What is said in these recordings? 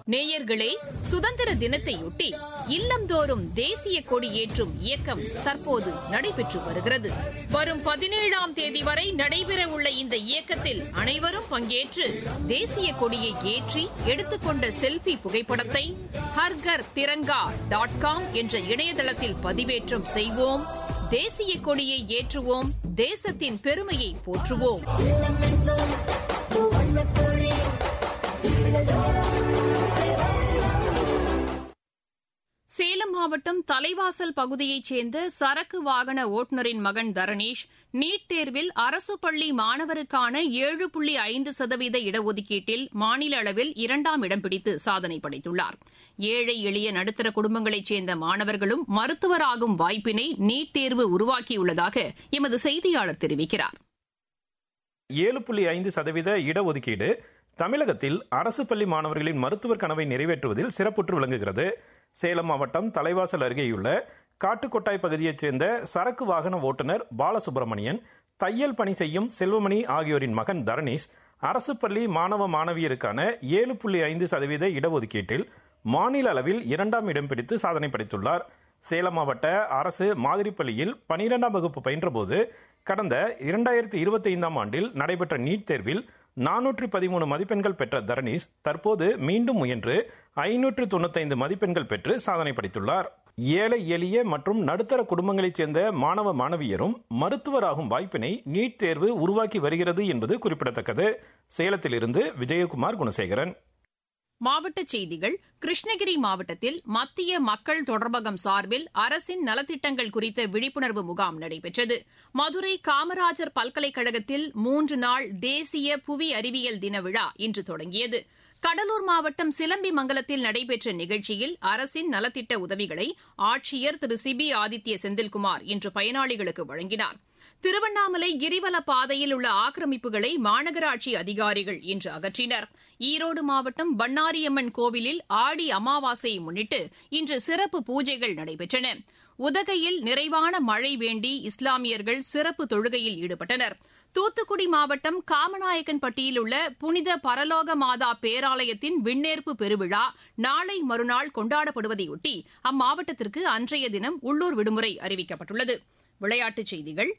நேயர்களே, சுதந்திர தினத்தையொட்டி இல்லந்தோறும் தேசிய கொடி ஏற்றும் இயக்கம் தற்போது நடைபெற்று வருகிறது. வரும் 17ஆம் தேதி வரை நடைபெறவுள்ள இந்த இயக்கத்தில் அனைவரும் பங்கேற்று தேசிய கொடியை ஏற்றி எடுத்துக்கொண்ட செல்ஃபி புகைப்படத்தை harghar.tiranga.com என்ற இணையதளத்தில் பதிவேற்றம் செய்வோம். தேசிய கொடியை ஏற்றுவோம். தேசத்தின் பெருமையை போற்றுவோம். சேலம் மாவட்டம் தலைவாசல் பகுதியைச் சேர்ந்த சரக்கு வாகன ஓட்டுநரின் மகன் தரணேஷ் நீட் தேர்வில் அரசு பள்ளி மாணவருக்கான 7.5% இடஒதுக்கீட்டில் மாநில அளவில் 2ஆம் இடம் பிடித்து சாதனை படைத்துள்ளார். ஏழை எளிய நடுத்தர குடும்பங்களைச் சேர்ந்த மாணவர்களும் மருத்துவராகும் வாய்ப்பினை நீட் தேர்வு உருவாக்கியுள்ளதாக எமது செய்தியாளர் தெரிவிக்கிறார். 7.5% இடஒதுக்கீடு தமிழகத்தில் அரசு பள்ளி மாணவர்களின் மருத்துவர் கனவை நிறைவேற்றுவதில் சிறப்புற்று விளங்குகிறது. சேலம் மாவட்டம் தலைவாசல் அருகேயுள்ள காட்டுக்கொட்டாய் பகுதியைச் சேர்ந்த சரக்கு வாகன ஓட்டுநர் பாலசுப்ரமணியன், தையல் பணி செய்யும் செல்வமணி ஆகியோரின் மகன் தரணேஷ் அரசு பள்ளி மாணவ மாணவியருக்கான 7.5% இடஒதுக்கீட்டில் மாநில அளவில் 2ஆம் இடம் பிடித்து சாதனை படைத்துள்ளார். சேலம் மாவட்ட அரசு மாதிரி பள்ளியில் 12ஆம் வகுப்பு பயின்றபோது கடந்த 2025ஆம் ஆண்டில் நடைபெற்ற நீட் தேர்வில் 413 மதிப்பெண்கள் பெற்ற தரணேஷ் தற்போது மீண்டும் முயன்று 595 மதிப்பெண்கள் பெற்று சாதனை படைத்துள்ளார். ஏழை எளிய மற்றும் நடுத்தர குடும்பங்களைச் சேர்ந்த மாணவ மாணவியரும் மருத்துவராகும் வாய்ப்பினை நீட் தேர்வு உருவாக்கி வருகிறது என்பது குறிப்பிடத்தக்கது. சேலத்திலிருந்து விஜயகுமார் குணசேகரன். மாவட்டச் செய்திகள். கிருஷ்ணகிரி மாவட்டத்தில் மத்திய மக்கள் தொடர்பகம் சார்பில் அரசின் நலத்திட்டங்கள் குறித்த விழிப்புணர்வு முகாம் நடைபெற்றது. மதுரை காமராஜர் பல்கலைக்கழகத்தில் 3 நாள் தேசிய புவி அறிவியல் தின விழா இன்று தொடங்கியது. கடலூர் மாவட்டம் சிலம்பிமங்கலத்தில் நடைபெற்ற நிகழ்ச்சியில் அரசின் நலத்திட்ட உதவிகளை ஆட்சியர் திரு சிபி ஆதித்ய செந்தில்குமார் இன்று பயனாளிகளுக்கு வழங்கினார். திருவண்ணாமலை கிரிவல பாதையில் உள்ள ஆக்கிரமிப்புகளை மாநகராட்சி அதிகாரிகள் இன்று அகற்றினர். ஈரோடு மாவட்டம் பண்ணாரியம்மன் கோவிலில் ஆடி அமாவாசையை முன்னிட்டு இன்று சிறப்பு பூஜைகள் நடைபெற்றன. உதகையில் நிறைவான மழை வேண்டி இஸ்லாமியர்கள் சிறப்பு தொழுகையில் ஈடுபட்டனர். தூத்துக்குடி மாவட்டம் காமநாயக்கன்பட்டியில் உள்ள புனித பரலோக மாதா பேராலயத்தின் விண்ணேற்பு பெருவிழா நாளை மறுநாள் கொண்டாடப்படுவதையொட்டி அம்மாவட்டத்திற்கு அன்றைய தினம் உள்ளூர் விடுமுறை அறிவிக்கப்பட்டுள்ளது. விளையாட்டுச் செய்திகள்.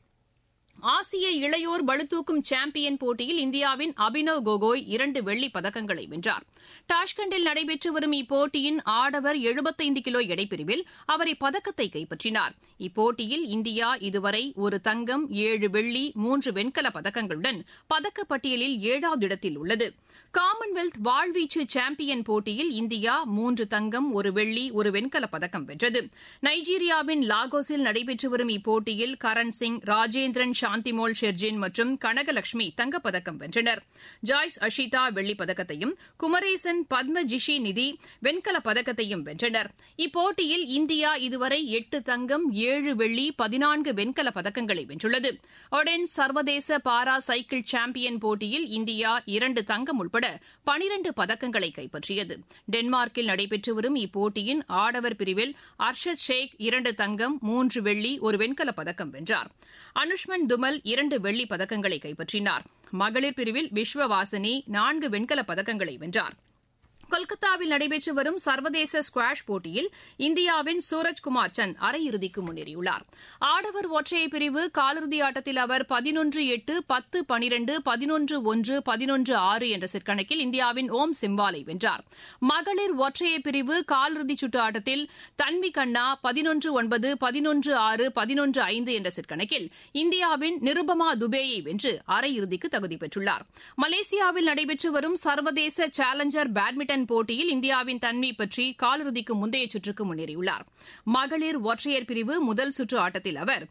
ஆசிய இளையோர் பளுதூக்கும் சாம்பியன் போட்டியில் இந்தியாவின் அபினவ் கோகோய் 2 வெள்ளிப் பதக்கங்களை வென்றார். டாஷ்கண்டில் நடைபெற்று வரும் இப்போட்டியின் ஆடவர் 75 கிலோ எடைப்பிரிவில் அவர் இப்பதக்கத்தை கைப்பற்றினார். இப்போட்டியில் இந்தியா இதுவரை 1 தங்கம், 7 வெள்ளி, 3 வெண்கலப் பதக்கங்களுடன் பதக்கப்பட்டியலில் 7வது இடத்தில் உள்ளது. காமன்வெல்த் வாழ்வீச்சு சாம்பியன் போட்டியில் இந்தியா 3 தங்கம், 1 வெள்ளி, 1 வெண்கலப் பதக்கம் வென்றது. நைஜீரியாவின் லாகோஸில் நடைபெற்று வரும் இப்போட்டியில் கரண் சிங், ராஜேந்திரன் சாந்திமோல் ஷெர்ஜின் மற்றும் கனகலட்சுமி தங்கப்பதக்கம் வென்றனர். ஜாய்ஸ் அஷிதா வெள்ளிப் பதக்கத்தையும் குமரேசன் பத்மஜிஷி நிதி வெண்கலப் பதக்கத்தையும் வென்றனர். இப்போட்டியில் இந்தியா இதுவரை 8 தங்கம், 7 வெள்ளி, 14 வெண்கலப் பதக்கங்களை வென்றுள்ளது. ஒடென் சர்வதேச பாரா சைக்கிள் சாம்பியன் போட்டியில் இந்தியா 2 தங்கம் உட்பட 12 பதக்கங்களை கைப்பற்றியது. டென்மார்க்கில் நடைபெற்று வரும் இப்போட்டியின் ஆடவர் பிரிவில் அர்ஷத் ஷேக் 2 தங்கம், 3 வெள்ளி, 1 வெண்கலப் பதக்கம் வென்றார். அனுஷ்மன் துமல் 2 வெள்ளிப் பதக்கங்களை கைப்பற்றினார். மகளிர் பிரிவில் விஸ்வவாசினி 4 வெண்கலப் பதக்கங்களை வென்றார். கொல்கத்தாவில் நடைபெற்று வரும் சர்வதேச ஸ்குவாஷ் போட்டியில் இந்தியாவின் சூரஜ்குமார் சந்த் அரையிறுதிக்கு முன்னேறியுள்ளார். ஆடவர் ஒற்றையர் பிரிவு காலிறுதி ஆட்டத்தில் அவர் 11-8, 10-12, 11-1, 11-6 என்ற செட் கணக்கில் இந்தியாவின் ஓம் சிம்வாலை வென்றார். மகளிர் ஒற்றையர் பிரிவு காலிறுதி சுற்று ஆட்டத்தில் தன்வி கண்ணா 11-9, 11-6, 11-5 என்ற செட் கணக்கில் இந்தியாவின் நிருபமா துபேயை வென்று அரையிறுதிக்கு தகுதி பெற்றுள்ளார். மலேசியாவில் நடைபெற்று வரும் சர்வதேச சேலஞ்சர் பேட்மிண்டன் போட்டியில் இந்தியாவின் தன்வி பற்றி காலிறுதிக்கு முந்தைய சுற்றுக்கு முன்னேறியுள்ளார். மகளிர் ஒற்றையர் பிரிவு முதல் சுற்று ஆட்டத்தில் அவர்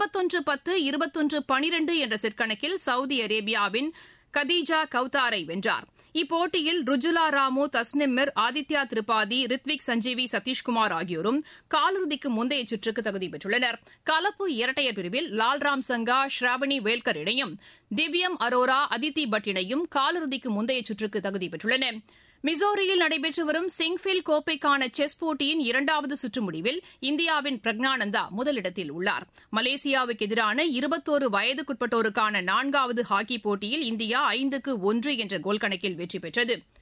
21-10, 21-12 என்ற செட் கணக்கில் சவுதி அரேபியாவின் கதீஜா கவுதாரை வென்றார். இப்போட்டியில் ருஜுலா ராமு, தஸ்னிம் மிர், ஆதித்யா திரிபாதி, ரித்விக் சஞ்சீவி, சதீஷ்குமார் ஆகியோரும் காலிறுதிக்கு முந்தைய சுற்றுக்கு தகுதி பெற்றுள்ளனர். கலப்பு இரட்டையர் பிரிவில் லால்ராம் சங்கா, ஸ்ராவணி வேல்கர் இணையும், திவ்யம் அரோரா, அதித்தி பட் இணையும் காலிறுதிக்கு முந்தைய சுற்றுக்கு தகுதி பெற்றுள்ளன. மிசோரியில் நடைபெற்று வரும் சிங்ஃபில் கோப்பைக்கான செஸ் போட்டியின் 2வது சுற்று முடிவில் இந்தியாவின் பிரக்ஞானந்தா முதலிடத்தில் உள்ளார். மலேசியாவுக்கு எதிரான 21 வயதுக்குட்பட்டோருக்கான 4வது ஹாக்கி போட்டியில் இந்தியா 5-1 என்ற கோல் கணக்கில் வெற்றி பெற்றது.